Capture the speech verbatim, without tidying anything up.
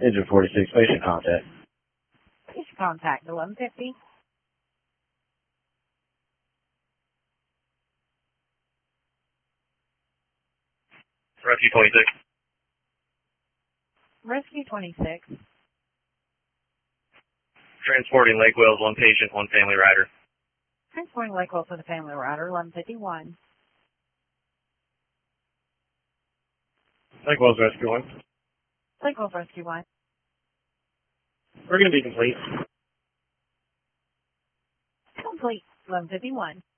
Engine forty-six, patient contact. Patient contact, eleven fifty. Rescue twenty-six. Rescue twenty-six. Transporting Lake Wales, one patient, one family rider. Transporting Lake Wales with a family rider, eleven fifty-one. Lake Wales Rescue one. Lake Wales Rescue one. We're going to be complete. Complete, eleven fifty-one.